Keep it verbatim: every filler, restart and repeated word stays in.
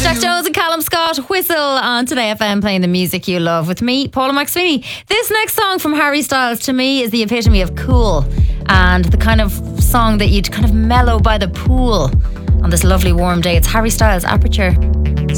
Jack Jones and Callum Scott, Whistle on Today F M, playing the music you love with me, Paula McSweeney. This next song from Harry Styles, to me, is the epitome of cool and the kind of song that you'd kind of mellow by the pool on this lovely warm day. It's Harry Styles, Aperture.